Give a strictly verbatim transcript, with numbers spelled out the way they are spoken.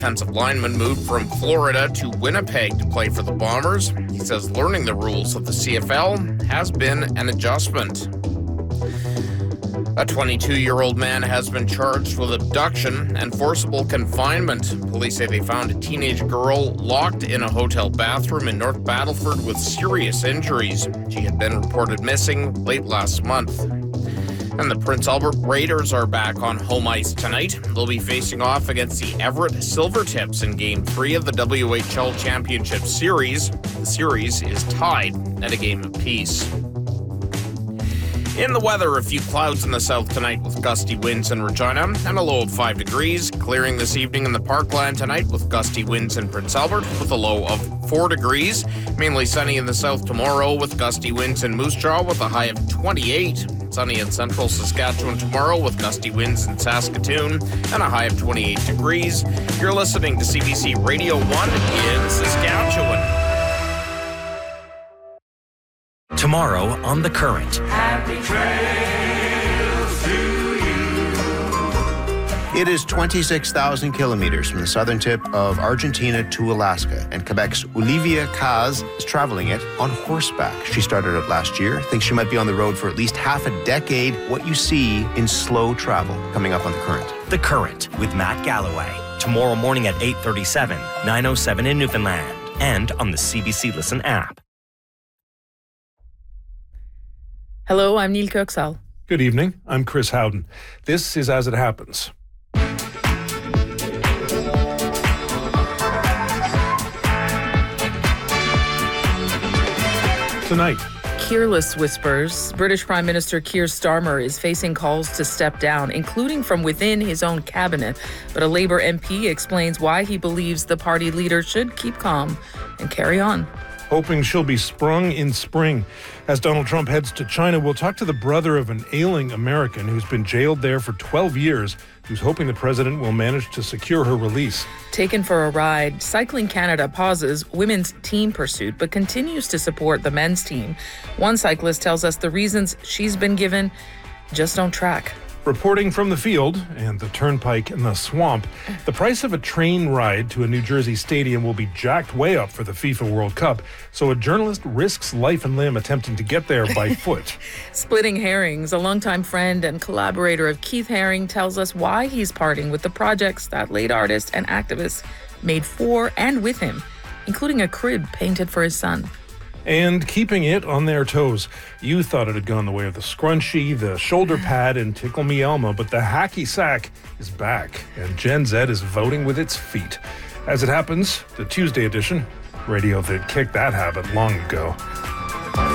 Defensive lineman moved from Florida to Winnipeg to play for the Bombers. He says learning the rules of the C F L has been an adjustment. A twenty-two-year-old man has been charged with abduction and forcible confinement. Police say they found a teenage girl locked in a hotel bathroom in North Battleford with serious injuries. She had been reported missing late last month. And the Prince Albert Raiders are back on home ice tonight. They'll be facing off against the Everett Silvertips in Game three of the W H L Championship Series. The series is tied at a game apiece. In the weather, a few clouds in the south tonight with gusty winds in Regina and a low of five degrees. Clearing this evening in the Parkland tonight with gusty winds in Prince Albert with a low of four degrees. Mainly sunny in the south tomorrow with gusty winds in Moose Jaw with a high of twenty-eight. Sunny in central Saskatchewan tomorrow with gusty winds in Saskatoon and a high of twenty-eight degrees. You're listening to C B C Radio one in Saskatchewan. Tomorrow on The Current. Happy trails to you. It is twenty-six thousand kilometers from the southern tip of Argentina to Alaska, and Quebec's Olivia Kaz is traveling it on horseback. She started it last year, thinks she might be on the road for at least half a decade. What you see in slow travel, coming up on The Current. The Current with Matt Galloway. Tomorrow morning at eight thirty-seven, nine oh seven in Newfoundland, and on the C B C Listen app. Hello, I'm Neil Kirksall. Good evening. I'm Chris Howden. This is As It Happens. Tonight. Keirless whispers. British Prime Minister Keir Starmer is facing calls to step down, including from within his own cabinet. But a Labour M P explains why he believes the party leader should keep calm and carry on. Hoping she'll be sprung in spring. As Donald Trump heads to China, we'll talk to the brother of an ailing American who's been jailed there for twelve years, who's hoping the president will manage to secure her release. Taken for a ride, Cycling Canada pauses women's team pursuit but continues to support the men's team. One cyclist tells us the reasons she's been given just don't track. Reporting from the field and the turnpike and the swamp, the price of a train ride to a New Jersey stadium will be jacked way up for the FIFA World Cup, so a journalist risks life and limb attempting to get there by foot. Splitting Herrings, a longtime friend and collaborator of Keith Haring, tells us why he's parting with the projects that late artist and activist made for and with him, including a crib painted for his son. And keeping it on their toes. You thought it had gone the way of the scrunchie, the shoulder pad, and Tickle Me Elmo, but the hacky sack is back, and Gen Z is voting with its feet. As it happens, the Tuesday edition, radio that kicked that habit long ago.